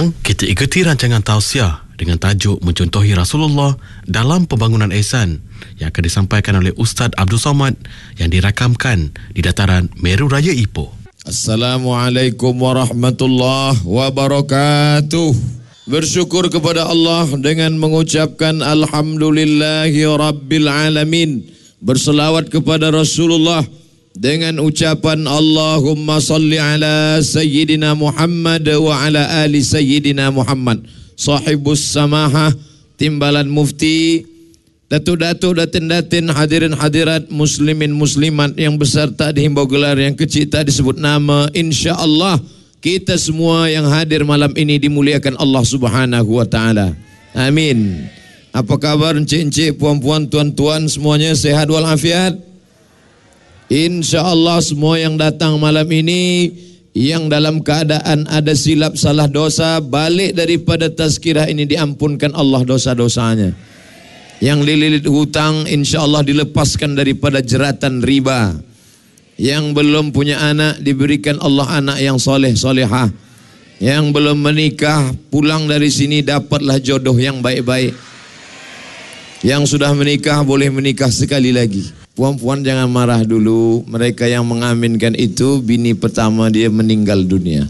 Sekarang kita ikuti rancangan tausiah dengan tajuk Mencontohi Rasulullah dalam Pembangunan Ihsan yang akan disampaikan oleh Ustaz Abdul Somad yang dirakamkan di dataran Meru Raya Ipoh. Assalamualaikum warahmatullahi wabarakatuh. Bersyukur kepada Allah dengan mengucapkan Alhamdulillahi Rabbil Alamin. Berselawat kepada Rasulullah dengan ucapan Allahumma salli ala Sayyidina Muhammad wa ala ali Sayyidina Muhammad. Sahibus samahah, timbalan mufti, datuk-datuk, datin-datin, hadirin hadirat, muslimin muslimat yang besar tak dihimbau gelar, yang kecil tak disebut nama. InsyaAllah kita semua yang hadir malam ini dimuliakan Allah Subhanahu wa ta'ala. Amin. Apa kabar encik-encik, puan-puan, tuan-tuan, semuanya sehat walafiat? InsyaAllah semua yang datang malam ini, yang dalam keadaan ada silap salah dosa, balik daripada tazkirah ini diampunkan Allah dosa-dosanya. Yang dililit hutang insyaAllah dilepaskan daripada jeratan riba. Yang belum punya anak diberikan Allah anak yang soleh solehah. Yang belum menikah pulang dari sini dapatlah jodoh yang baik-baik. Yang sudah menikah boleh menikah sekali lagi. Puan-puan jangan marah dulu. Mereka yang mengaminkan itu bini pertama dia meninggal dunia.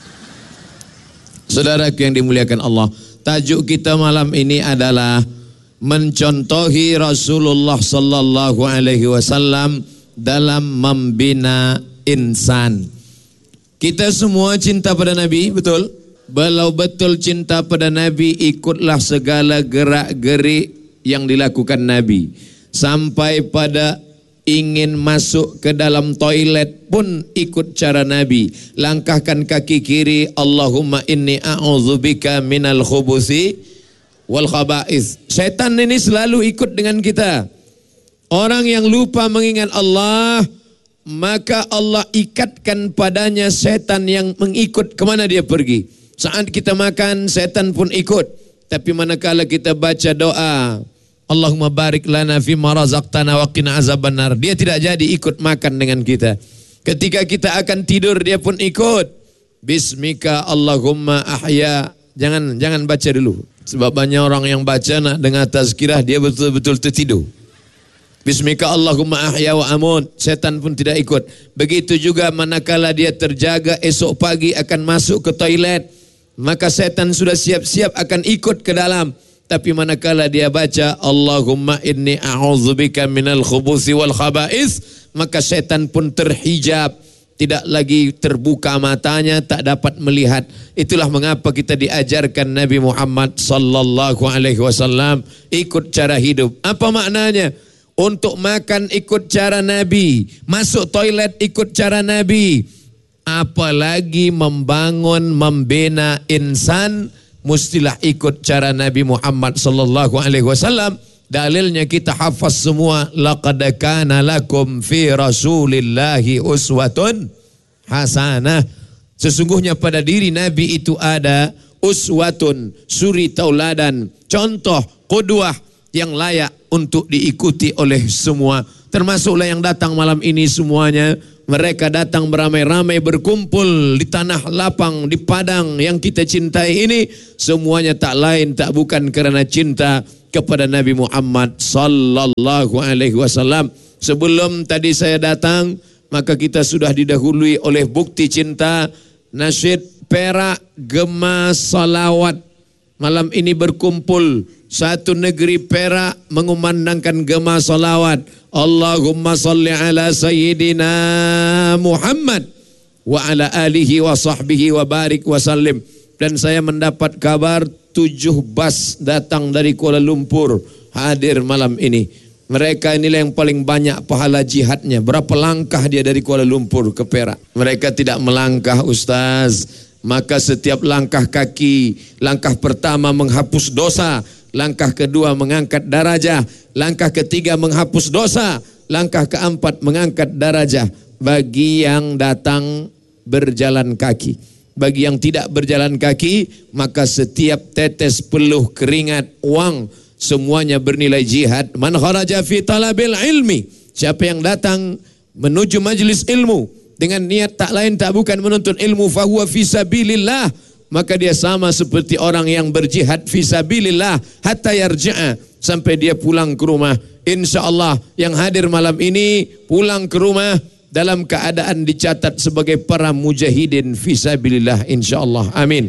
Saudaraku yang dimuliakan Allah, tajuk kita malam ini adalah mencontohi Rasulullah sallallahu alaihi wasallam dalam membina insan. Kita semua cinta pada Nabi, betul? Kalau betul cinta pada Nabi, ikutlah segala gerak-gerik yang dilakukan Nabi. Sampai pada ingin masuk ke dalam toilet pun ikut cara Nabi. Langkahkan kaki kiri, Allahumma inni a'udzubika minal khubuthi wal khaba'ith. Syaitan ini selalu ikut dengan kita. Orang yang lupa mengingat Allah, maka Allah ikatkan padanya setan yang mengikut kemana dia pergi. Saat kita makan, setan pun ikut. Tapi manakala kita baca doa, Allahumma barik lana fima razaqtana wa qina azabannar, dia tidak jadi ikut makan dengan kita. Ketika kita akan tidur, dia pun ikut. Bismika Allahumma ahya. Jangan baca dulu. Sebab banyak orang yang baca nak dengar tazkirah, dia betul-betul tertidur. Bismika Allahumma ahya wa amut, setan pun tidak ikut. Begitu juga manakala dia terjaga esok pagi akan masuk ke toilet, maka setan sudah siap-siap akan ikut ke dalam. Tapi manakala dia baca Allahumma inni a'udzubika minal khubuthi wal khaba'ith, maka setan pun terhijab, tidak lagi terbuka matanya, tak dapat melihat. Itulah mengapa kita diajarkan Nabi Muhammad sallallahu alaihi wasallam ikut cara hidup. Apa maknanya? Untuk makan ikut cara Nabi, masuk toilet ikut cara Nabi. Apalagi membangun, membina insan, mestilah ikut cara Nabi Muhammad sallallahu alaihi wasallam. Dalilnya kita hafaz semua, laqad kana lakum fi rasulillahi uswatun hasanah. Sesungguhnya pada diri Nabi itu ada uswatun, suri tauladan, contoh, qudwah yang layak untuk diikuti oleh semua. Termasuklah yang datang malam ini semuanya. Mereka datang beramai-ramai berkumpul di tanah lapang, di padang yang kita cintai ini. Semuanya tak lain tak bukan kerana cinta kepada Nabi Muhammad sallallahu alaihi wasallam. Sebelum tadi saya datang, maka kita sudah didahului oleh bukti cinta. Nasyid Perak Gema Salawat malam ini berkumpul. Satu negeri Perak mengumandangkan gema salawat. Allahumma salli ala Sayyidina Muhammad wa ala alihi wa sahbihi wa barik wa sallim. Dan saya mendapat kabar 7 bas datang dari Kuala Lumpur hadir malam ini. Mereka inilah yang paling banyak pahala jihadnya. Berapa langkah dia dari Kuala Lumpur ke Perak? Mereka tidak melangkah, Ustaz. Maka setiap langkah kaki, langkah pertama menghapus dosa, langkah kedua mengangkat darajah, langkah ketiga menghapus dosa, langkah keempat mengangkat darajah bagi yang datang berjalan kaki. Bagi yang tidak berjalan kaki, maka setiap tetes peluh keringat, wang, semuanya bernilai jihad. Man kharaja fi talabil ilmi, siapa yang datang menuju majlis ilmu dengan niat tak lain tak bukan menuntut ilmu, fahuwa fi sabilillah, maka dia sama seperti orang yang berjihad fisabilillah hatta yarji'a, sampai dia pulang ke rumah. InsyaAllah yang hadir malam ini pulang ke rumah dalam keadaan dicatat sebagai para mujahidin fisabilillah, insyaAllah. Amin.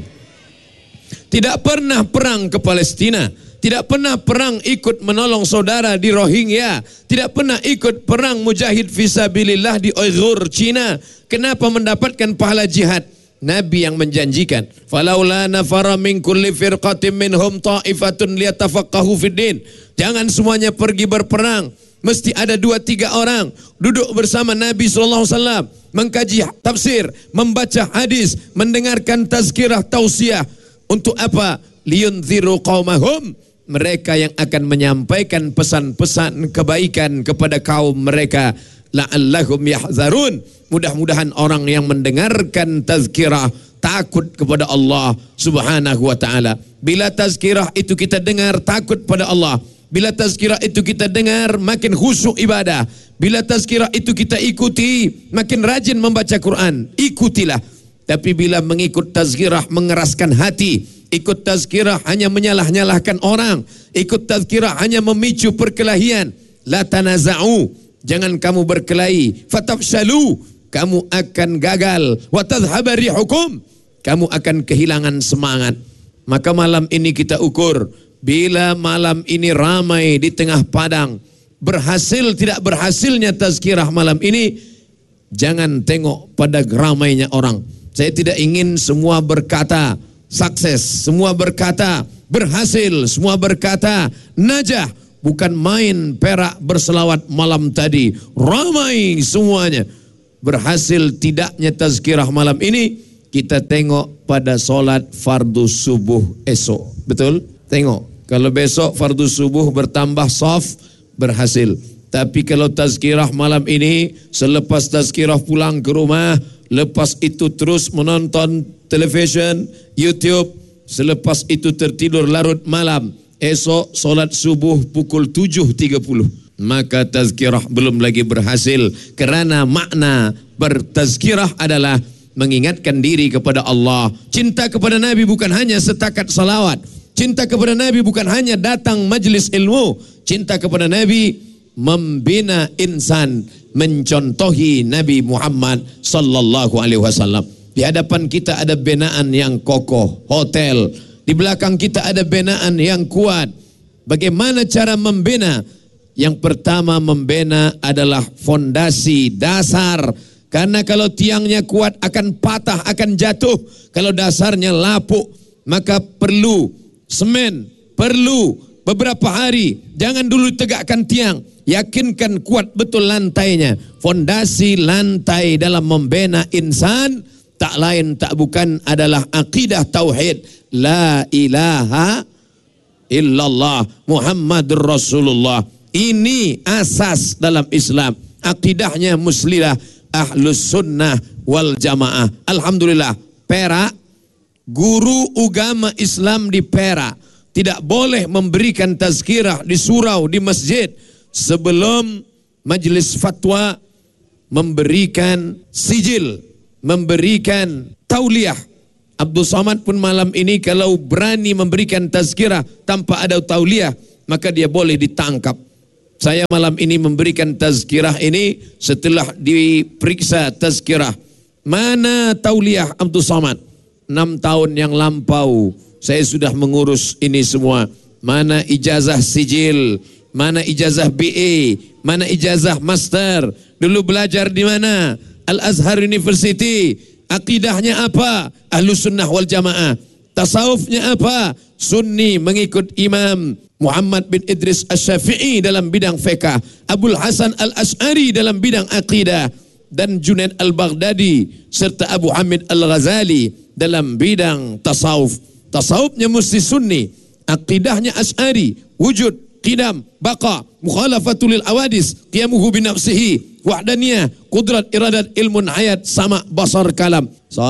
Tidak pernah perang ke Palestina, tidak pernah perang ikut menolong saudara di Rohingya, tidak pernah ikut perang mujahid fisabilillah di Uyghur, Cina. Kenapa mendapatkan pahala jihad? Nabi yang menjanjikan, falaula nafara min kulli firqatin minhum ta'ifatun liyatafaqahu fiddin. Jangan semuanya pergi berperang, mesti ada 2-3 orang duduk bersama Nabi SAW, mengkaji tafsir, membaca hadis, mendengarkan tazkirah tausiah. Untuk apa? Liyunziru qaumahum, mereka yang akan menyampaikan pesan-pesan kebaikan kepada kaum mereka. La'allahum yahzarun, mudah-mudahan orang yang mendengarkan tazkirah takut kepada Allah Subhanahu wa ta'ala. Bila tazkirah itu kita dengar, takut pada Allah. Bila tazkirah itu kita dengar, makin khusyuk ibadah. Bila tazkirah itu kita ikuti, makin rajin membaca Quran. Ikutilah. Tapi bila mengikut tazkirah mengeraskan hati, ikut tazkirah hanya menyalah-nyalahkan orang, ikut tazkirah hanya memicu perkelahian, la tanaza'u, jangan kamu berkelahi, fatafshalu, kamu akan gagal, wa tadhhaba rihukum, kamu akan kehilangan semangat. Maka malam ini kita ukur, bila malam ini ramai di tengah padang, berhasil tidak berhasilnya tazkirah malam ini, jangan tengok pada ramainya orang. Saya tidak ingin semua berkata sukses, semua berkata berhasil, semua berkata najah. Bukan main perak berselawat malam tadi, ramai semuanya. Berhasil tidaknya tazkirah malam ini, kita tengok pada solat fardu subuh esok. Betul? Tengok. Kalau besok fardu subuh bertambah saf, berhasil. Tapi kalau tazkirah malam ini, selepas tazkirah pulang ke rumah, lepas itu terus menonton televisyen, YouTube, selepas itu tertidur larut malam, esok solat subuh pukul 7.30, maka tazkirah belum lagi berhasil. Kerana makna bertazkirah adalah mengingatkan diri kepada Allah. Cinta kepada Nabi bukan hanya setakat salawat, cinta kepada Nabi bukan hanya datang majlis ilmu, cinta kepada Nabi membina insan, mencontohi Nabi Muhammad sallallahu alaihi wasallam. Di hadapan kita ada binaan yang kokoh, hotel. Di belakang kita ada binaan yang kuat. Bagaimana cara membina? Yang pertama membina adalah fondasi, dasar. Karena kalau tiangnya kuat akan patah, akan jatuh. Kalau dasarnya lapuk, maka perlu semen, perlu beberapa hari. Jangan dulu tegakkan tiang, yakinkan kuat betul lantainya. Fondasi lantai dalam membina insan tak lain tak bukan adalah akidah tauhid, la ilaha illallah Muhammadur Rasulullah. Ini asas dalam Islam. Akidahnya muslilah, ahlus sunnah wal jamaah. Alhamdulillah, Perak, guru agama Islam di Perak tidak boleh memberikan tazkirah di surau, di masjid sebelum majlis fatwa memberikan sijil, memberikan tauliah. Abdul Somad pun malam ini kalau berani memberikan tazkirah tanpa ada tauliah, maka dia boleh ditangkap. Saya malam ini memberikan tazkirah ini setelah diperiksa tazkirah. Mana tauliah Abdul Somad? 6 tahun yang lampau saya sudah mengurus ini semua. Mana ijazah sijil, mana ijazah BA, mana ijazah master. Dulu belajar di mana? Al-Azhar University. Akidahnya apa? Ahlus sunnah wal jamaah. Tasawufnya apa? Sunni, mengikut Imam Muhammad bin Idris Asy-Syafi'i dalam bidang fiqh, Abul Hasan Al-Asy'ari dalam bidang akidah, dan Junaid Al-Baghdadi serta Abu Hamid Al-Ghazali dalam bidang tasawuf. Tasawufnya mesti sunni, akidahnya Asy'ari, wujud, qidam, baqa, mukhalafatul awadis, qiyamuhu binafsihi, wahdaniyah, qudrat, iradat, ilmun, hayat, sama, basar, kalam.